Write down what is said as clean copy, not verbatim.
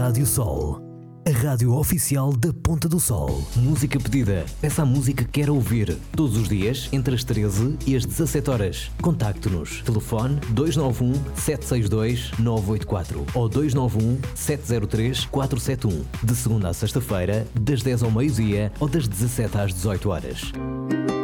Rádio Sol, a rádio oficial da Ponta do Sol. Música pedida. Peça a música que quer ouvir. Todos os dias, entre as 13 e as 17 horas. Contacte-nos. Telefone 291 762 984 ou 291 703 471. De segunda a sexta-feira, das 10 ao meio-dia ou das 17 às 18 horas.